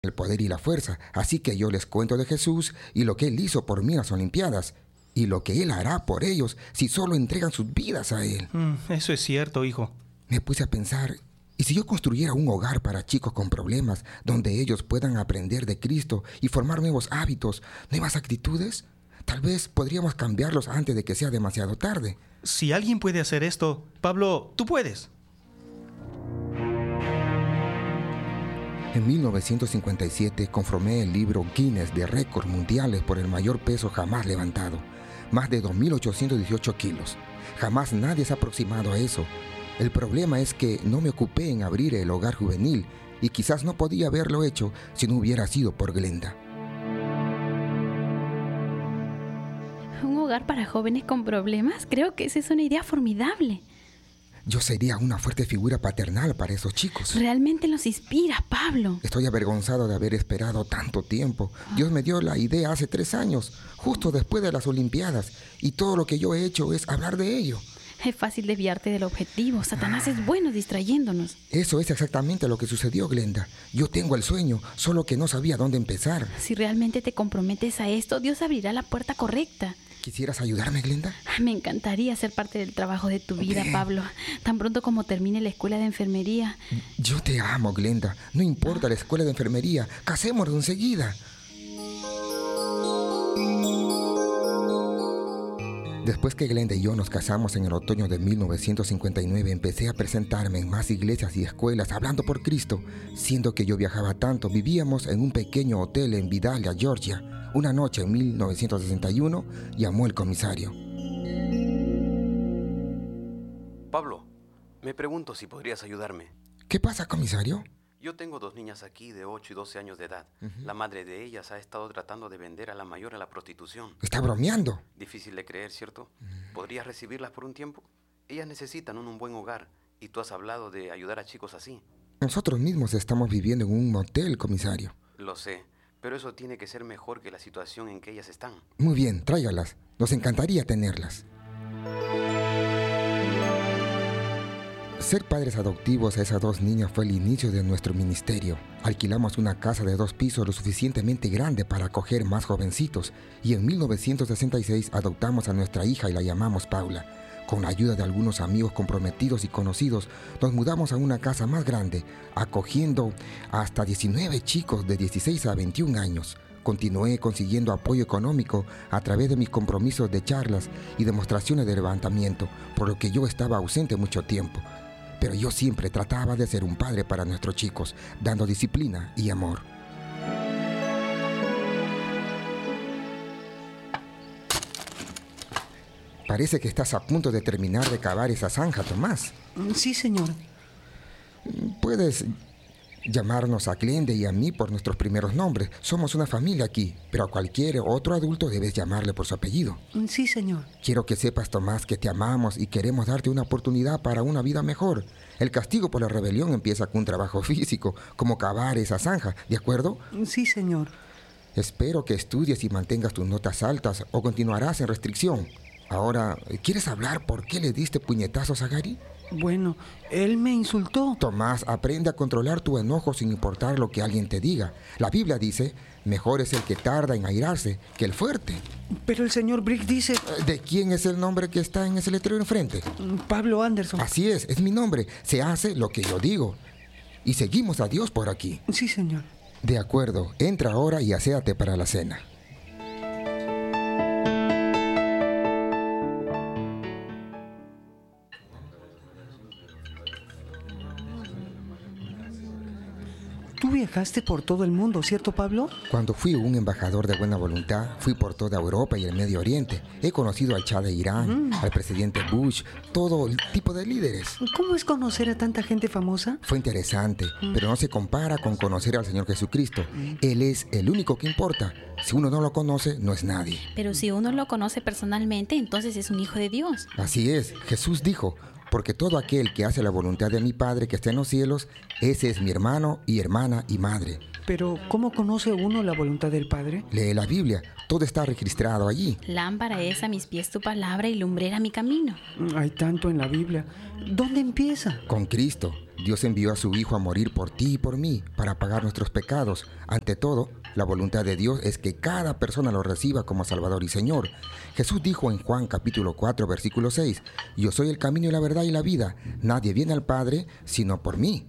el poder y la fuerza. Así que yo les cuento de Jesús y lo que Él hizo por mí en las Olimpiadas. Y lo que Él hará por ellos si solo entregan sus vidas a Él. Eso es cierto, hijo. Me puse a pensar, ¿y si yo construyera un hogar para chicos con problemas donde ellos puedan aprender de Cristo y formar nuevos hábitos, nuevas actitudes? Tal vez podríamos cambiarlos antes de que sea demasiado tarde. Si alguien puede hacer esto, Pablo, tú puedes. En 1957 conformé el libro Guinness de récords mundiales por el mayor peso jamás levantado, más de 2.818 kilos. Jamás nadie se ha aproximado a eso. El problema es que no me ocupé en abrir el hogar juvenil y quizás no podía haberlo hecho si no hubiera sido por Glenda. ¿Un hogar para jóvenes con problemas? Creo que esa es una idea formidable. Yo sería una fuerte figura paternal para esos chicos. Realmente los inspira, Pablo. Estoy avergonzado de haber esperado tanto tiempo. Dios me dio la idea hace 3 años, justo después de las Olimpiadas, y todo lo que yo he hecho es hablar de ello. Es fácil desviarte del objetivo. Satanás es bueno distrayéndonos. Eso es exactamente lo que sucedió, Glenda. Yo tengo el sueño, solo que no sabía dónde empezar. Si realmente te comprometes a esto, Dios abrirá la puerta correcta. ¿Quisieras ayudarme, Glenda? Me encantaría ser parte del trabajo de tu vida, Pablo. Tan pronto como termine la escuela de enfermería. Yo te amo, Glenda. No importa la escuela de enfermería. Casémonos enseguida. Después que Glenda y yo nos casamos en el otoño de 1959, empecé a presentarme en más iglesias y escuelas hablando por Cristo. Siendo que yo viajaba tanto, vivíamos en un pequeño hotel en Vidalia, Georgia. Una noche en 1961 llamó el comisario. Pablo, me pregunto si podrías ayudarme. ¿Qué pasa, comisario? Yo tengo 2 niñas aquí de 8 y 12 años de edad. La madre de ellas ha estado tratando de vender a la mayor a la prostitución. ¿Está bromeando? Difícil de creer, ¿cierto? ¿Podrías recibirlas por un tiempo? Ellas necesitan un buen hogar y tú has hablado de ayudar a chicos así. Nosotros mismos estamos viviendo en un motel, comisario. Lo sé, pero eso tiene que ser mejor que la situación en que ellas están. Muy bien, tráigalas. Nos encantaría tenerlas. Ser padres adoptivos a esas 2 niñas fue el inicio de nuestro ministerio. Alquilamos una casa de 2 pisos lo suficientemente grande para acoger más jovencitos y en 1966 adoptamos a nuestra hija y la llamamos Paula. Con la ayuda de algunos amigos comprometidos y conocidos, nos mudamos a una casa más grande, acogiendo hasta 19 chicos de 16 a 21 años. Continué consiguiendo apoyo económico a través de mis compromisos de charlas y demostraciones de levantamiento, por lo que yo estaba ausente mucho tiempo. Pero yo siempre trataba de ser un padre para nuestros chicos, dando disciplina y amor. Parece que estás a punto de terminar de cavar esa zanja, Tomás. Sí, señor. Puedes llamarnos a Glenda y a mí por nuestros primeros nombres. Somos una familia aquí, pero a cualquier otro adulto debes llamarle por su apellido. Sí, señor. Quiero que sepas, Tomás, que te amamos y queremos darte una oportunidad para una vida mejor. El castigo por la rebelión empieza con un trabajo físico, como cavar esa zanja, ¿de acuerdo? Sí, señor. Espero que estudies y mantengas tus notas altas o continuarás en restricción. Ahora, ¿quieres hablar por qué le diste puñetazos a Gary? Bueno, él me insultó. Tomás, aprende a controlar tu enojo sin importar lo que alguien te diga. La Biblia dice, mejor es el que tarda en airarse que el fuerte. Pero el señor Brick dice... ¿De quién es el nombre que está en ese letrero enfrente? Pablo Anderson. Así es mi nombre. Se hace lo que yo digo. Y seguimos a Dios por aquí. Sí, señor. De acuerdo, entra ahora y aséate para la cena. Tú viajaste por todo el mundo, ¿cierto, Pablo? Cuando fui un embajador de buena voluntad, fui por toda Europa y el Medio Oriente. He conocido al Shah de Irán, al presidente Bush, todo el tipo de líderes. ¿Cómo es conocer a tanta gente famosa? Fue interesante, pero no se compara con conocer al Señor Jesucristo. Él es el único que importa. Si uno no lo conoce, no es nadie. Pero si uno lo conoce personalmente, entonces es un hijo de Dios. Así es, Jesús dijo, porque todo aquel que hace la voluntad de mi Padre que está en los cielos, ese es mi hermano y hermana y madre. Pero, ¿cómo conoce uno la voluntad del Padre? Lee la Biblia, todo está registrado allí. Lámpara es a mis pies tu palabra y lumbrera mi camino. Hay tanto en la Biblia. ¿Dónde empieza? Con Cristo. Dios envió a su Hijo a morir por ti y por mí, para pagar nuestros pecados. Ante todo, la voluntad de Dios es que cada persona lo reciba como Salvador y Señor. Jesús dijo en Juan capítulo 4, versículo 6, Yo soy el camino y la verdad y la vida. Nadie viene al Padre sino por mí.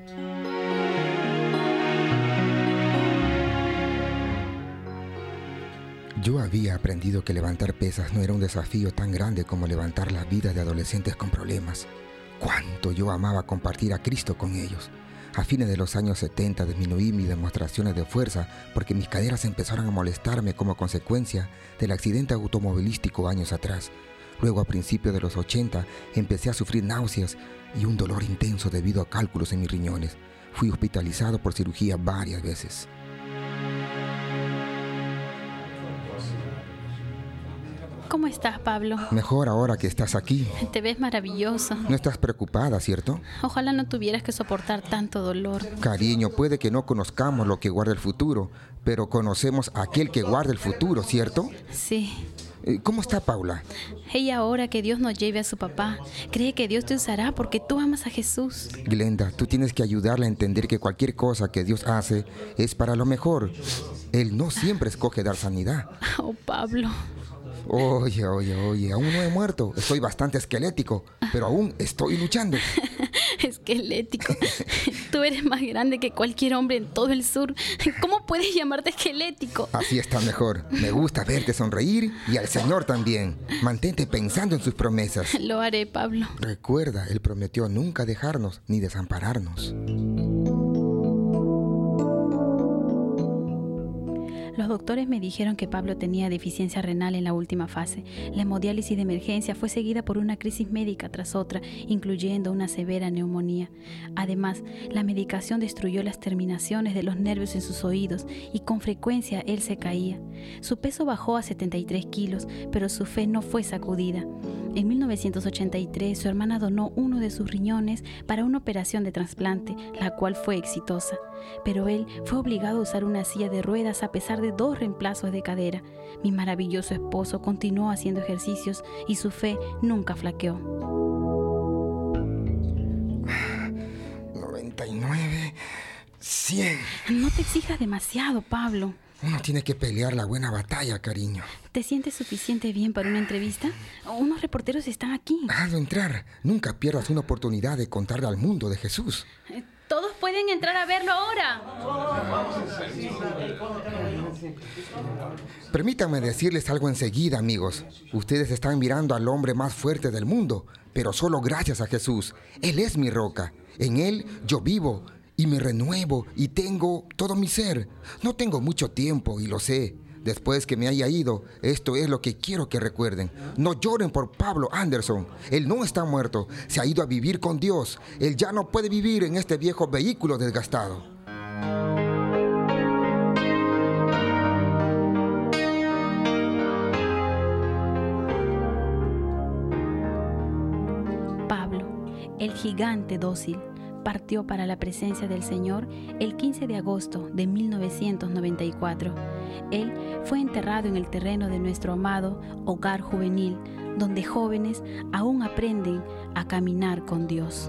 Yo había aprendido que levantar pesas no era un desafío tan grande como levantar las vidas de adolescentes con problemas. Cuánto yo amaba compartir a Cristo con ellos. A fines de los años 70 disminuí mis demostraciones de fuerza porque mis caderas empezaron a molestarme como consecuencia del accidente automovilístico años atrás. Luego, a principios de los 80, empecé a sufrir náuseas y un dolor intenso debido a cálculos en mis riñones. Fui hospitalizado por cirugía varias veces. ¿Cómo estás, Pablo? Mejor ahora que estás aquí. Te ves maravilloso. No estás preocupada, ¿cierto? Ojalá no tuvieras que soportar tanto dolor. Cariño, puede que no conozcamos lo que guarda el futuro, pero conocemos a aquel que guarda el futuro, ¿cierto? Sí. ¿Cómo está Paula? Ella ahora que Dios nos lleve a su papá, cree que Dios te usará porque tú amas a Jesús. Glenda, tú tienes que ayudarla a entender que cualquier cosa que Dios hace es para lo mejor. Él no siempre escoge dar sanidad. Oh, Pablo. Oye, aún no he muerto. Estoy bastante esquelético, pero aún estoy luchando. Esquelético. Tú eres más grande que cualquier hombre en todo el sur. ¿Cómo puedes llamarte esquelético? Así está mejor. Me gusta verte sonreír y al Señor también. Mantente pensando en sus promesas. Lo haré, Pablo. Recuerda, Él prometió nunca dejarnos ni desampararnos. Los doctores me dijeron que Pablo tenía deficiencia renal en la última fase. La hemodiálisis de emergencia fue seguida por una crisis médica tras otra, incluyendo una severa neumonía. Además, la medicación destruyó las terminaciones de los nervios en sus oídos y con frecuencia él se caía. Su peso bajó a 73 kilos, pero su fe no fue sacudida. En 1983, su hermana donó uno de sus riñones para una operación de trasplante, la cual fue exitosa. Pero él fue obligado a usar una silla de ruedas a pesar de 2 reemplazos de cadera. Mi maravilloso esposo continuó haciendo ejercicios y su fe nunca flaqueó. 99, 100. No te exijas demasiado, Pablo. Uno tiene que pelear la buena batalla, cariño. ¿Te sientes suficiente bien para una entrevista? Unos reporteros están aquí. Hazlo entrar. Nunca pierdas una oportunidad de contarle al mundo de Jesús. Todos pueden entrar a verlo ahora. Permítanme decirles algo enseguida, amigos. Ustedes están mirando al hombre más fuerte del mundo, pero solo gracias a Jesús. Él es mi roca. En Él yo vivo y me renuevo y tengo todo mi ser. No tengo mucho tiempo y lo sé. Después que me haya ido, esto es lo que quiero que recuerden. No lloren por Pablo Anderson. Él no está muerto. Se ha ido a vivir con Dios. Él ya no puede vivir en este viejo vehículo desgastado. Pablo, el gigante dócil, partió para la presencia del Señor el 15 de agosto de 1994. Él fue enterrado en el terreno de nuestro amado hogar juvenil, donde jóvenes aún aprenden a caminar con Dios.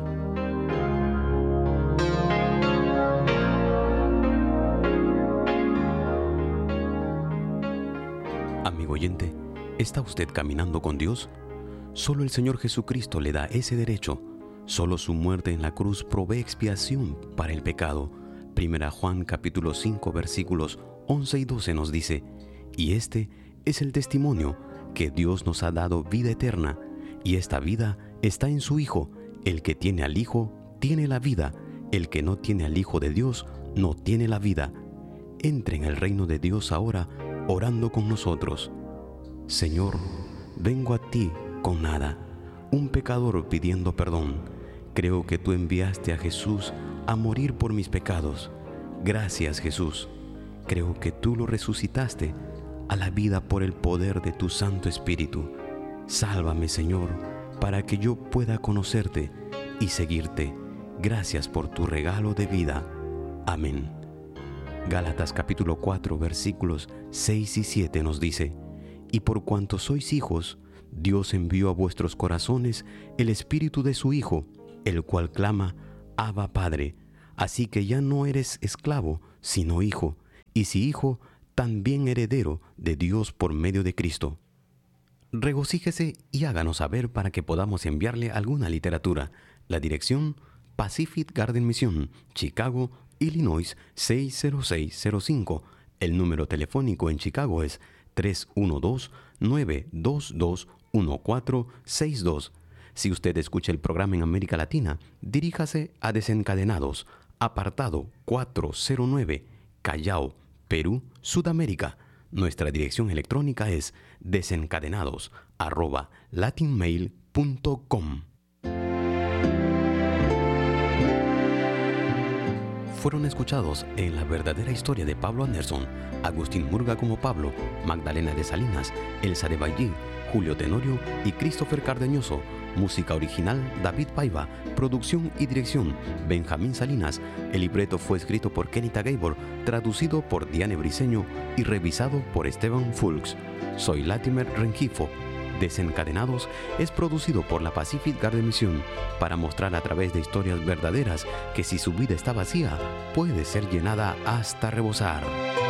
Amigo oyente, ¿está usted caminando con Dios? Solo el Señor Jesucristo le da ese derecho. Solo su muerte en la cruz provee expiación para el pecado. 1 Juan capítulo 5 versículos 11 y 12 nos dice: y este es el testimonio, que Dios nos ha dado vida eterna, y esta vida está en su Hijo. El que tiene al Hijo tiene la vida. El que no tiene al Hijo de Dios no tiene la vida. Entre en el reino de Dios ahora, orando con nosotros. Señor, vengo a ti con nada, un pecador pidiendo perdón. Creo que tú enviaste a Jesús a morir por mis pecados. Gracias, Jesús. Creo que tú lo resucitaste a la vida por el poder de tu Santo Espíritu. Sálvame, Señor, para que yo pueda conocerte y seguirte. Gracias por tu regalo de vida. Amén. Gálatas capítulo 4 versículos 6 y 7 nos dice: y por cuanto sois hijos, Dios envió a vuestros corazones el Espíritu de su Hijo, el cual clama: Abba Padre. Así que ya no eres esclavo, sino hijo, y si hijo, también heredero de Dios por medio de Cristo. Regocíjese y háganos saber para que podamos enviarle alguna literatura. La dirección: Pacific Garden Mission, Chicago, Illinois 60605. El número telefónico en Chicago es 312-922-1462. Si usted escucha el programa en América Latina, diríjase a Desencadenados, apartado 409, Callao, Perú, Sudamérica. Nuestra dirección electrónica es desencadenados@latinmail.com. Fueron escuchados en La verdadera historia de Pablo Anderson, Agustín Murga como Pablo, Magdalena de Salinas, Elsa de Ballí, Julio Tenorio y Christopher Cardeñoso. Música original David Paiva. Producción y dirección Benjamín Salinas. El libreto fue escrito por Kenita Gabor, traducido por Diane Briceño y revisado por Esteban Fulks. Soy Latimer Rengifo. Desencadenados es producido por la Pacific Garden Mission para mostrar a través de historias verdaderas que si su vida está vacía, puede ser llenada hasta rebosar.